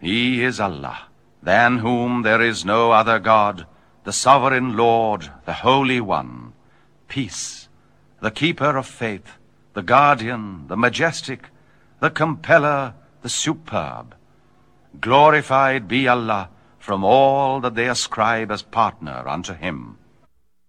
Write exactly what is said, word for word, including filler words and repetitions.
He is Allah, than whom there is no other God, the sovereign Lord, the Holy One. Peace, the keeper of faith, the guardian, the majestic, the compeller, the superb. Glorified be Allah from all that they ascribe as partner unto him.